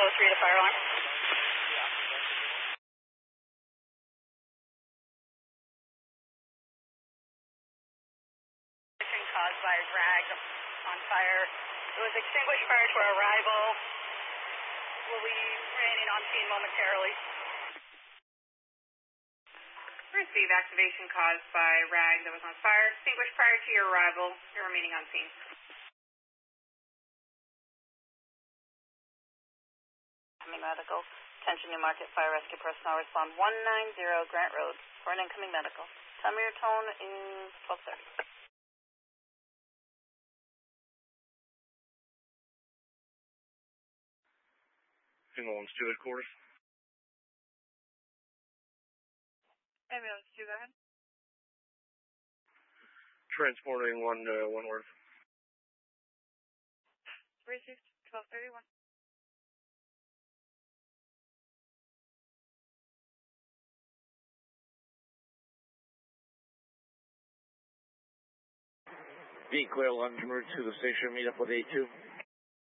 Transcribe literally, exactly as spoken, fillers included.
oh three to fire alarm. Caused by rag on fire. It was extinguished prior to our arrival. We'll be remaining on scene momentarily. Receive activation caused by rag that was on fire. Extinguished prior to your arrival. You're remaining on scene. Incoming medical. Attention Newmarket Fire Rescue personnel respond one nine zero Grant Road for an incoming medical. Tell me your tone is twelve thirty. Ambulance two headquarters. Ambulance two, go ahead. Transporting one to Wentworth. Received, twelve thirty-one. Be clear, London route to the station, meet up with A two.